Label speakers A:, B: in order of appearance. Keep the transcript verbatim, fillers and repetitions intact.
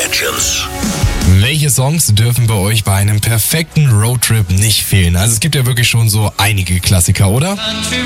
A: Legends.
B: Welche Songs dürfen bei euch bei einem perfekten Roadtrip nicht fehlen? Also es gibt ja wirklich schon so einige Klassiker, oder?